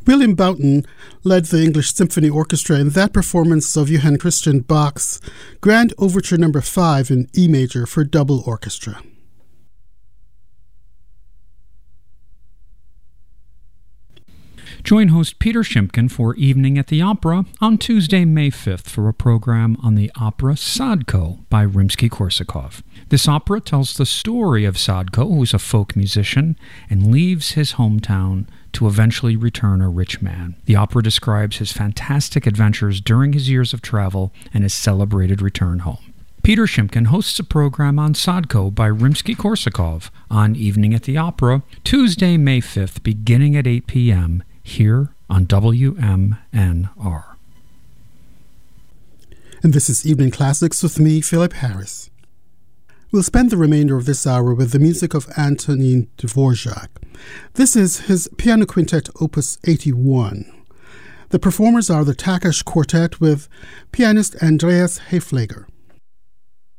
William Boughton led the English Symphony Orchestra in that performance of Johann Christian Bach's Grand Overture No. 5 in E major for double orchestra. Join host Peter Shimkin for Evening at the Opera on Tuesday, May 5th for a program on the opera Sadko by Rimsky-Korsakov. This opera tells the story of Sadko, who is a folk musician and leaves his hometown to eventually return a rich man. The opera describes his fantastic adventures during his years of travel and his celebrated return home. Peter Shimkin hosts a program on Sadko by Rimsky-Korsakov on Evening at the Opera, Tuesday, May 5th, beginning at 8 p.m., here on WMNR. And this is Evening Classics with me, Philip Harris. We'll spend the remainder of this hour with the music of Antonin Dvorak. This is his Piano Quintet Opus 81. The performers are the Takesh Quartet with pianist Andreas Hefleger.